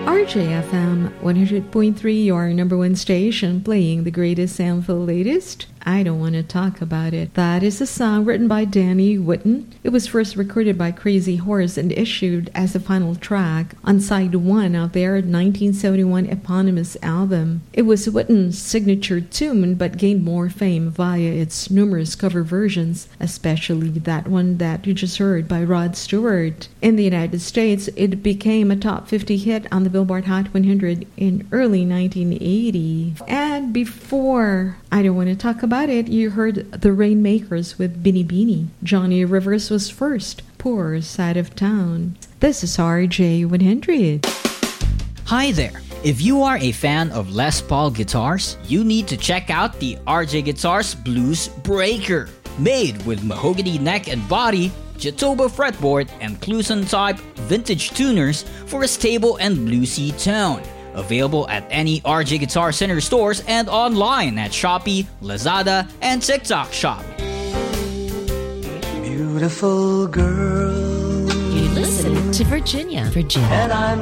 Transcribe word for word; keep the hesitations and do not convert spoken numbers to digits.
R J F M one hundred point three, your number one station, playing the greatest and the latest. I Don't Want to Talk About It. That is a song written by Danny Whitten. It was first recorded by Crazy Horse and issued as the final track on side one of their nineteen seventy-one eponymous album. It was Whitten's signature tune, but gained more fame via its numerous cover versions, especially that one that you just heard by Rod Stewart. In the United States, it became a top fifty hit on the Billboard Hot one hundred in early nineteen eighty. And before I Don't Want to Talk About It, you heard the Rainmakers with Beanie Beanie. Johnny Rivers was first, Poor Side of Town. This is R J one hundred. Hi there. If you are a fan of Les Paul guitars, you need to check out the R J Guitars Blues Breaker. Made with mahogany neck and body, Jatoba fretboard, and Cluson-type vintage tuners for a stable and bluesy tone. Available at any R J Guitar Center stores and online at Shopee, Lazada, and TikTok Shop. Beautiful girl. You listen to Virginia. Virginia. And I'm